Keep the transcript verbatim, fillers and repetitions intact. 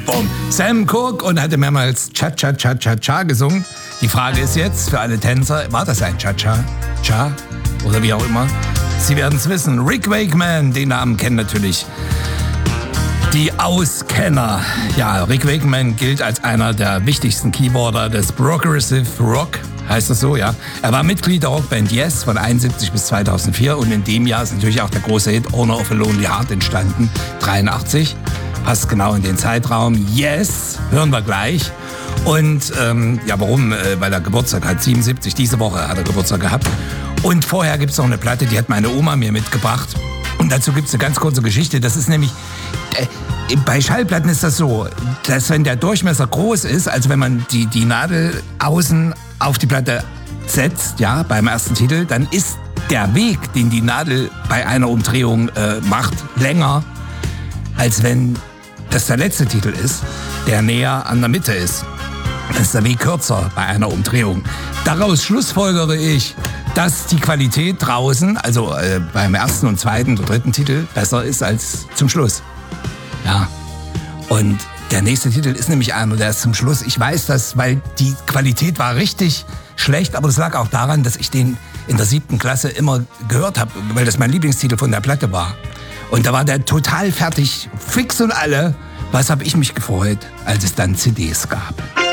Boom. Sam Cooke und hatte mehrmals Cha-Cha-Cha-Cha-Cha gesungen. Die Frage ist jetzt für alle Tänzer, war das ein Cha-Cha-Cha oder wie auch immer? Sie werden es wissen. Rick Wakeman, den Namen kennen natürlich die Auskenner. Ja, Rick Wakeman gilt als einer der wichtigsten Keyboarder des Progressive Rock. Heißt das so, ja? Er war Mitglied der Rockband Yes von einundsiebzig bis zweitausendvier und in dem Jahr ist natürlich auch der große Hit Owner of a Lonely Heart entstanden, dreiundachtzig. Passt genau in den Zeitraum. Yes, hören wir gleich. Und ähm, ja, warum? Äh, weil er Geburtstag hat, siebenundsiebzig, diese Woche hat er Geburtstag gehabt. Und vorher gibt's noch eine Platte, die hat meine Oma mir mitgebracht. Und dazu gibt's eine ganz kurze Geschichte. Das ist nämlich, äh, bei Schallplatten ist das so, dass wenn der Durchmesser groß ist, also wenn man die, die Nadel außen auf die Platte setzt, ja, beim ersten Titel, dann ist der Weg, den die Nadel bei einer Umdrehung äh, macht, länger, als wenn das der letzte Titel ist, der näher an der Mitte ist. Dann ist der Weg kürzer bei einer Umdrehung. Daraus schlussfolgere ich, dass die Qualität draußen, also äh, beim ersten und zweiten oder dritten Titel, besser ist als zum Schluss. Ja. Und der nächste Titel ist nämlich einer, der ist zum Schluss. Ich weiß das, weil die Qualität war richtig schlecht, aber das lag auch daran, dass ich den in der siebten Klasse immer gehört habe, weil das mein Lieblingstitel von der Platte war. Und da war der total fertig, fix und alle. Was habe ich mich gefreut, als es dann C Ds gab.